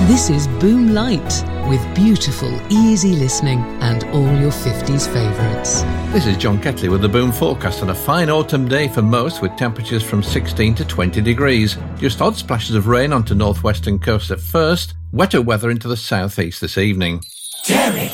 This is Boom Light, with beautiful, easy listening and all your 50s favourites. This is John Ketley with the Boom forecast on a fine autumn day for most, with temperatures from 16 to 20 degrees. Just odd splashes of rain onto northwestern coasts at first, wetter weather into the southeast this evening. Derek!